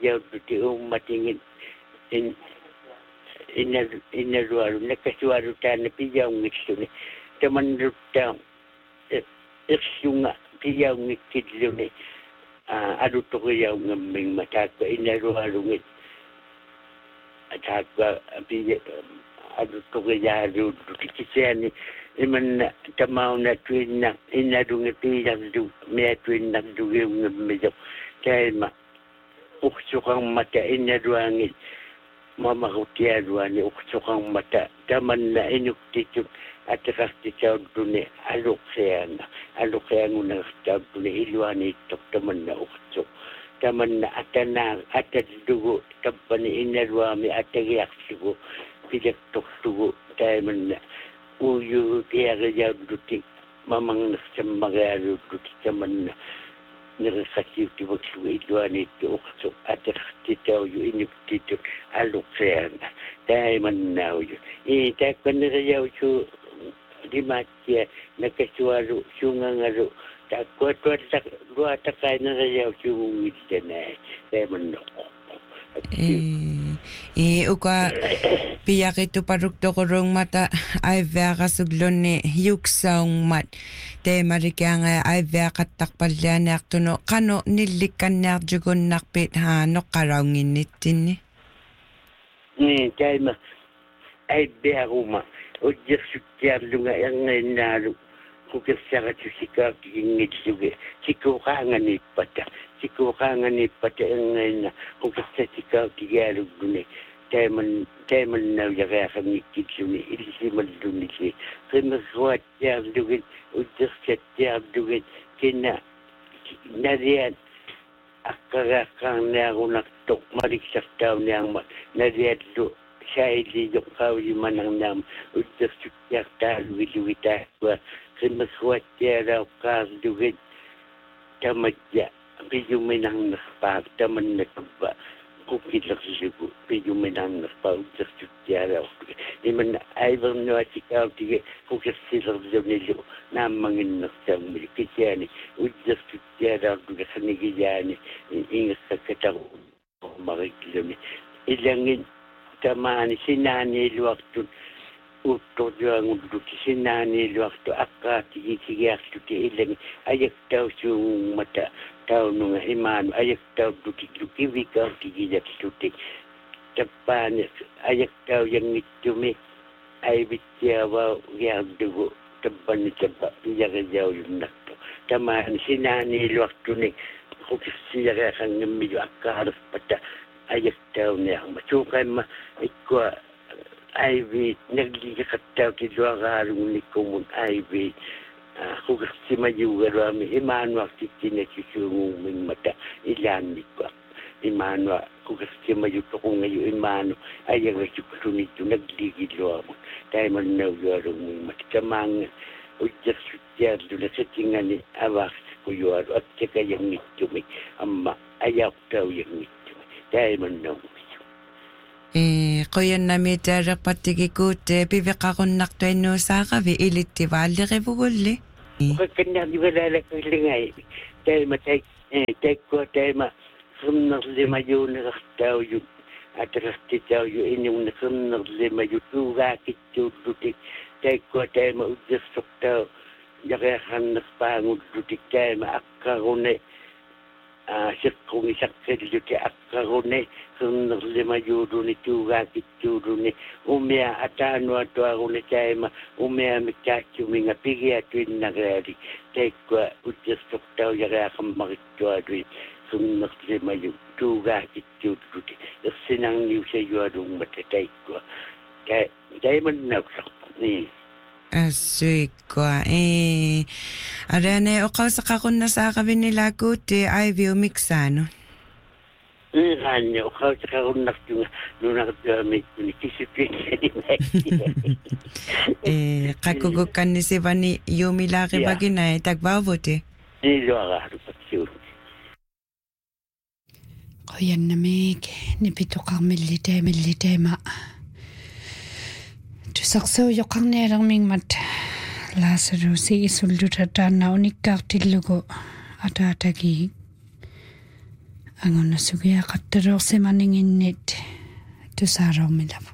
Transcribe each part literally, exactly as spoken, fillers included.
jauh di umat ingin in ina ina luar nakasuaru tan pijau ngitsune teman rutang eksunga pijau ngitsune adu to yang ngembing mata ko ina luar ngit ataka pijau adu to ya adu kitsani iman tamau na twinna ina dunga pijau du me twinna du ngembing kaima uksukang mata ina luar mama hutia duani uksukang mata taman na inuk tituk atakas titaw dune aluk sayana aluk sayang unang titaw dune iluani tok taman na uksuk taman na atana atat dugo tapani inaruami atagiyak sugo pidak tok sugo taman na uyu tiagayaw dutik mamang naksambagayaw dutik taman na nirasakyu tibak sugo iluani tok uksuk atakas titaw yu inuk tituk aluk sayana taman na uyu ita kanirayaw su di macia nakasuaru sungangaru tak kuat tak dua takai narayaw sungung itena taman na eh eh uka piyakito parukto korong mata ay veka suglone yuksaong mat te marikanga ay veka takpalyan aktuno kano nilikan na jugon nakpit ha no karawngin nitin ni taima ay bearuma o jesukiar lunga yang nalu kukesara tusikar tingit suge sikurangan ni pata sikurangan ni pata yang kukesara tigalu dune teman teman na jaga kami kitsuni ilisi maduni si kena kuat ya dugen udah setiap dugen kena nadian akarakan yang unak tok marik saktaw yang nadian tu saya di kau di mana nam udah setiap tahun wiwita gua kena kuat ya kau dugen tamat ya biju menang nak taman nak ba kukit lak sibu biju menang nak ba udah setiap tahun di mana ayam nuat kau tiga kukit silang jomelu nam mangin nak jam milik kiani udah setiap tahun juga senigi jani ingat seketahu marik jomel ilangin tamani sinani waktu uto juang duduk sinani waktu akak tigi tigi waktu ti ilang ayak tahu sung mata tahu nunga iman ayak tahu duduk duduk wikau tigi jak sutik tepan ayak tahu yang itu me ay bicawa yang dulu tepan tepat jaga jauh nak tu tamani sinani waktu ni kukis siaga kan ngemil akak harus pada ayak tahu ni yang macam mah ikut I V nagli kataw ti dua garung ni kumun I V aku kasi maju garami imanwa titina kisungung ming mata ilan ni ko imanwa aku kasi maju to kung ngayo imano ayang rasukro nito nagli gidlo mo tayo man na garung ming mata kamang ujak sutya dula sa tingani awak ko yuaro at saka yang nito mi amma ayaw taw yang nito tayo man na eh koyan na mi tarak patigikut pivekakon nakto ino saka vi ilitti valire bugulle kanya di wala ko lingay tay matay eh tay ko tay ma sunnar lima yun nakataw yun at rastitaw yun inyong nasunnar lima yun tuga kityo dutik tay ko tay ma udjasok taw yakayakan nakpangod dutik tay ma akkarone sikung isakil yuti akkarone sunnar lima yudo ni tuga kityo ni umya atano ato ako ni chayma umya mikachu minga pigi atuin nagrari tekwa udjastok taw yakayakang makityo atuin sunnar lima yudo tuga kityo duti sinang niw sa yuadong matatay ko kaya kaya man naksak ni Asik ko eh arane o kau sa kakon na sa kabinila ko te I V umiksano eh kanyo kau sa kakon naktunga nung nakagamit ni kisipin eh kakugukan ni si Vani Yumi laki baginay tagbabote ni luara rupaksyon koyan namig ni pito kang milite milite ma sakso yokang nerang ming mat lasaru si isul jutata na unikak tilugo ata atagi angona sugia qattarorsimaninginnit tusaaroormilavu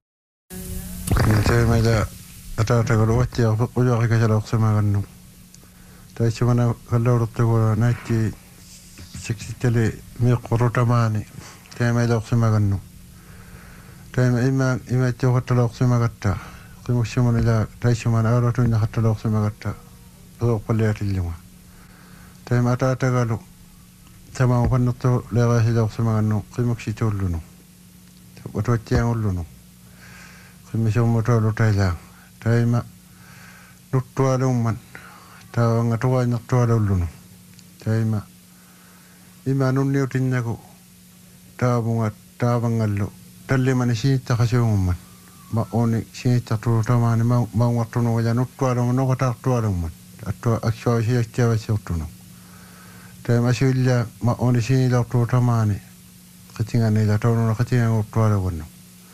taimala ataatagaluattiarpeq ujaaqikasaloqsimagannu taissimana kallauruttugu naatti siksitali miiqqurutamaani taimailoqsimagannu taima ima imaattiuqattaloqsimagatta qimussimuna ila taissimana auratuinna qattaloqsimagatta peqoqqaliatilluga taima ataatagalu tamamu pannertu leeqaasiloqsimagannu qimuksituullunu watuattiangullunu qimmisummutualu tailaa taima nuttualumman taawanga tuqainnertualullunu taima ima nunniutinnaku taapunga taavangallu tallimani siinittaqasiungumman ma oni siinittaqtuutamaani maungartunuga ja nuttualumman noqotaartualumman attua aksuaisiastiavassiortunu taima asuilla ma oni siinilartuutamaani qitinganila taununa qitingangurtualugunnu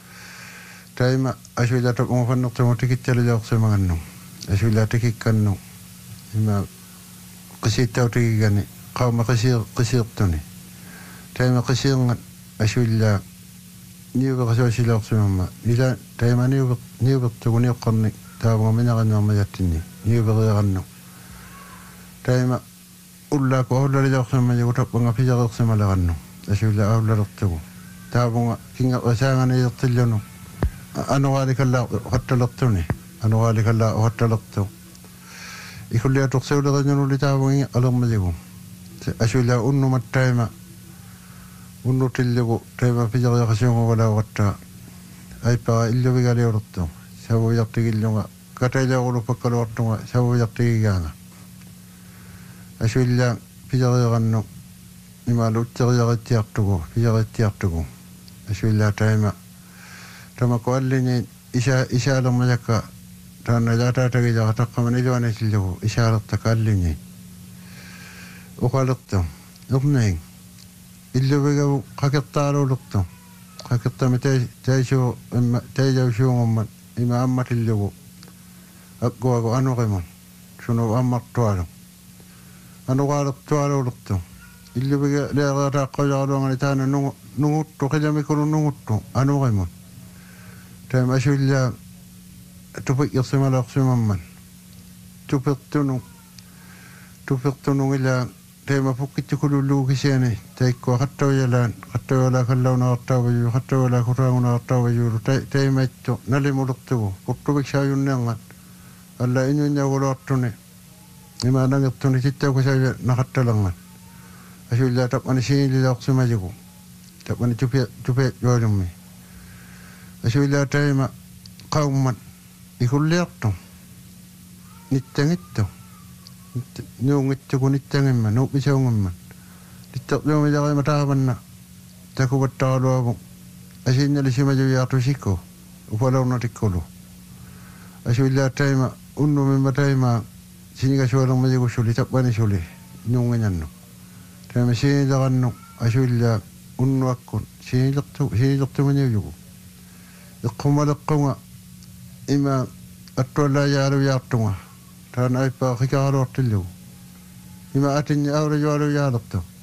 taima asuilla tapunga fannertumu tikittalilaqsimagannu asuilla tikikkannu ima qisiittautikigani qauma qisiir qisiirtuni taima qisiirngat asuilla niuveqasuasilaorsimamma ila taima niuve niuvertugu niuqqarni taapunga minaqannuarmajattinni niuveriaqannu taima ullaaku aullalilaorsimamma jugu tappanga pijareersimalaqannu asuilla aullalertugu taapunga kingasaanganiirtillunu anuqaalikallaa qattalertuni anuqaalikallaa qattalertu ikullia tuqseuleqanjunuli taapungi alermajigu asuilla unnumat taima unnutillugu taima pijareeqasiunga walauqattaa aipaqa illuvigaliortu savuyartigillunga katailaaqulu pakkaluartunga savuyartigigaanga asuilla pijareeqannu imaalu utseriaqittiartugu pijareittiartugu asuilla taima tamako allini isa isaalermajakka taanna laataatagijaqa taqqamani iluanisillugu isaalertaka allini uqalertu upniing illuvigavu qakertaaluulertu qakertami taisuu imma taijausuungumman ima ammatillugu akkuagu anuqimun sunu ammartualu anuqaalertualuulertu illuviga leeqeataqqojaqaluangani taana nungu nunguttu qilamikunu nunguttu anuqimun taima asuilla tupiqersimaloqsimamman tupertunu tupertunu ila taima pukkittikulullugu kisiani taikkua qattaujalaan qattaujalaa kallaunaartauvaju qattaujalaa kuraangunaartauvajulu taimaittu nalimulertugu purtuviksaajunniangat alla inuinjaguluartuni ima nangertuni tittaukusaaja naqattalangat asuilla tapani siinilaorsimajigu tapani tupe tupe joolummi asuilla taima qaumman ikulliartu nittangittu nuungittuku nittangimma nuupisaungimman nittaqluumijaqima taavanna takuvattaqaluavu asiinnalisimajuviartu sikku upalaurnatikulu asuilla taima unnumimma taima sinikasualermajigussuli tappani suli nuunginannu taima siinileqannu asuilla unnuakkun siinilertu siinilertumañiujugu iqqumaleqqunga ima attuallaajalujaartunga taana aippaa qikaqaluartillugu ima atinni aurajualujaarertu